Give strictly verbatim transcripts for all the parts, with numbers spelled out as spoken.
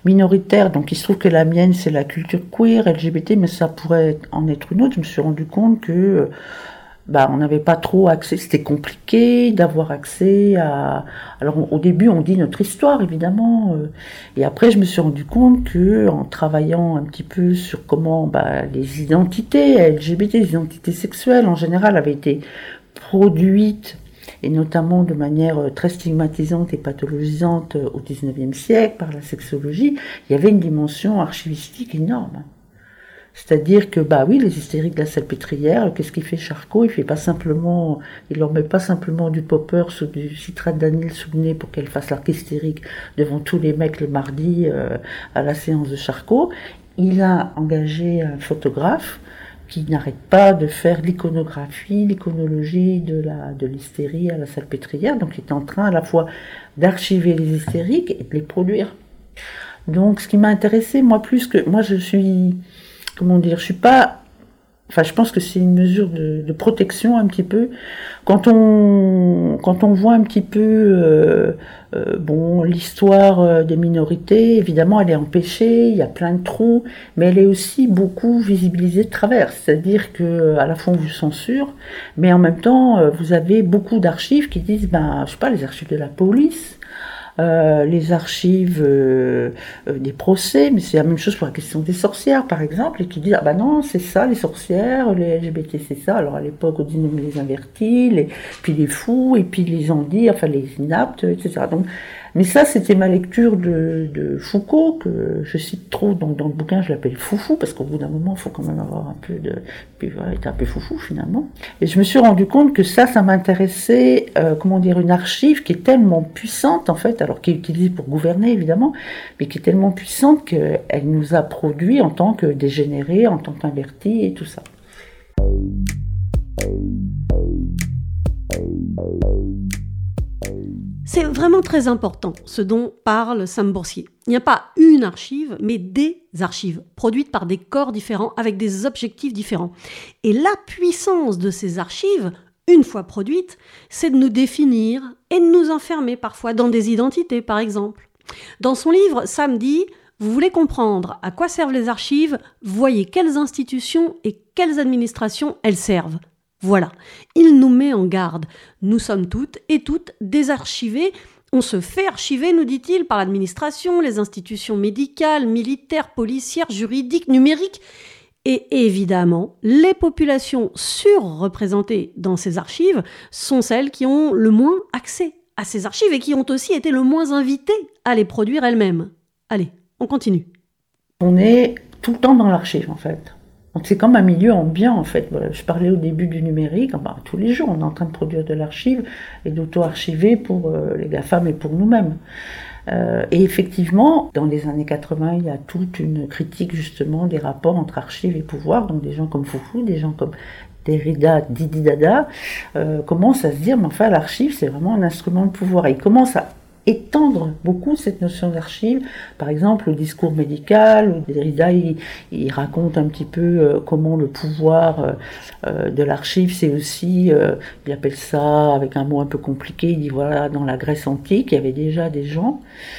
minoritaires. Donc il se trouve que la mienne, c'est la culture queer, L G B T, mais ça pourrait en être une autre. Je me suis rendu compte que bah, on n'avait pas trop accès, c'était compliqué d'avoir accès à... Alors au début on dit notre histoire évidemment, euh, et après je me suis rendu compte que en travaillant un petit peu sur comment bah, les identités L G B T, les identités sexuelles en général avaient été produites, et notamment de manière très stigmatisante et pathologisante au dix-neuvième siècle par la sexologie, il y avait une dimension archivistique énorme. C'est-à-dire que, bah oui, les hystériques de la Salpêtrière, qu'est-ce qu'il fait Charcot? Il fait pas simplement, il leur met pas simplement du popper sous du citrate d'anyle sous le nez pour qu'elle fasse l'arc hystérique devant tous les mecs le mardi euh, à la séance de Charcot. Il a engagé un photographe qui n'arrête pas de faire l'iconographie, l'iconologie de la, de l'hystérie à la Salpêtrière. Donc il est en train à la fois d'archiver les hystériques et de les produire. Donc ce qui m'a intéressé, moi plus que, moi je suis, comment dire, je suis pas, enfin je pense que c'est une mesure de, de protection un petit peu. Quand on, quand on voit un petit peu, euh, euh, bon, l'histoire euh, des minorités, évidemment elle est empêchée, il y a plein de trous, mais elle est aussi beaucoup visibilisée de travers. C'est-à-dire que à la fois on vous censure, mais en même temps euh, vous avez beaucoup d'archives qui disent, ben je sais pas, les archives de la police. Euh, les archives euh, euh, des procès, mais c'est la même chose pour la question des sorcières, par exemple, et qui disent, ah ben non, c'est ça, les sorcières, les L G B T, c'est ça. Alors à l'époque, on disait les invertis, les, puis les fous, et puis les andis, enfin les inaptes, et cetera. Donc, mais ça, c'était ma lecture de, de Foucault, que je cite trop dans, dans le bouquin, je l'appelle Foufou, parce qu'au bout d'un moment, il faut quand même avoir un peu de... Puis voilà, être un peu foufou, finalement. Et je me suis rendu compte que ça, ça m'intéressait, euh, comment dire, une archive qui est tellement puissante, en fait, alors qui est utilisée pour gouverner, évidemment, mais qui est tellement puissante qu'elle nous a produit en tant que dégénérés, en tant qu'invertis, et tout ça. C'est vraiment très important, ce dont parle Sam Boursier. Il n'y a pas une archive, mais des archives, produites par des corps différents, avec des objectifs différents. Et la puissance de ces archives, une fois produites, c'est de nous définir et de nous enfermer parfois dans des identités, par exemple. Dans son livre, Sam dit « Vous voulez comprendre à quoi servent les archives, voyez quelles institutions et quelles administrations elles servent. » Voilà, il nous met en garde. Nous sommes toutes et toutes désarchivées. On se fait archiver, nous dit-il, par l'administration, les institutions médicales, militaires, policières, juridiques, numériques. Et évidemment, les populations surreprésentées dans ces archives sont celles qui ont le moins accès à ces archives et qui ont aussi été le moins invitées à les produire elles-mêmes. Allez, on continue. On est tout le temps dans l'archive, en fait. Donc c'est comme un milieu ambiant en fait. Voilà, je parlais au début du numérique, enfin, tous les jours on est en train de produire de l'archive et d'auto-archiver pour euh, les GAFAM et pour nous-mêmes. Euh, et effectivement, dans les années quatre-vingts, il y a toute une critique justement des rapports entre archives et pouvoir, donc des gens comme Foufou, des gens comme Derrida, Didi Dada, euh, commencent à se dire, mais enfin l'archive c'est vraiment un instrument de pouvoir. Et ils commencent à étendre beaucoup cette notion d'archive. Par exemple, le discours médical, où Derrida il, il raconte un petit peu euh, comment le pouvoir euh, de l'archive, c'est aussi, euh, il appelle ça avec un mot un peu compliqué, il dit voilà, dans la Grèce antique, il y avait déjà des gens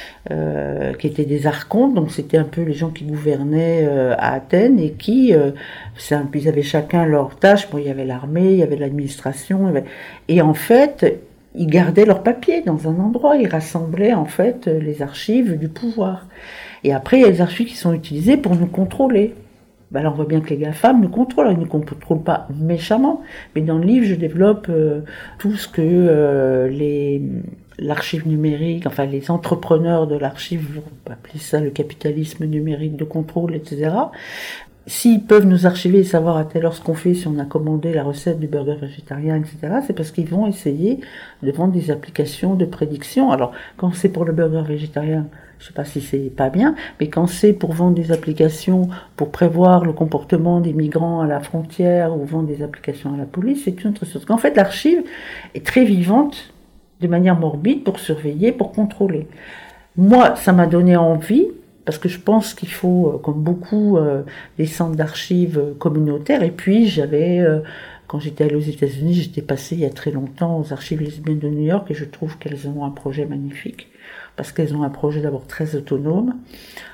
euh, qui étaient des archontes, donc c'était un peu les gens qui gouvernaient euh, à Athènes et qui, euh, c'est un, ils avaient chacun leur tâche. Bon, il y avait l'armée, il y avait l'administration, il y avait, et en fait, ils gardaient leurs papiers dans un endroit, ils rassemblaient en fait les archives du pouvoir. Et après, il y a les archives qui sont utilisées pour nous contrôler. Ben alors on voit bien que les GAFAM nous contrôlent, ils ne nous contrôlent pas méchamment, mais dans le livre, je développe euh, tout ce que euh, les, l'archive numérique, enfin les entrepreneurs de l'archive, on peut appeler ça le capitalisme numérique de contrôle, et cetera, s'ils peuvent nous archiver et savoir à telle heure ce qu'on fait, si on a commandé la recette du burger végétarien, et cetera, c'est parce qu'ils vont essayer de vendre des applications de prédiction. Alors, quand c'est pour le burger végétarien, je sais pas si c'est pas bien, mais quand c'est pour vendre des applications pour prévoir le comportement des migrants à la frontière ou vendre des applications à la police, c'est une autre chose. En fait, l'archive est très vivante, de manière morbide, pour surveiller, pour contrôler. Moi, ça m'a donné envie, parce que je pense qu'il faut, comme beaucoup, euh, des centres d'archives communautaires. Et puis, j'avais, euh, quand j'étais allée aux États-Unis, j'étais passée il y a très longtemps aux archives lesbiennes de New York, et je trouve qu'elles ont un projet magnifique, parce qu'elles ont un projet d'abord très autonome,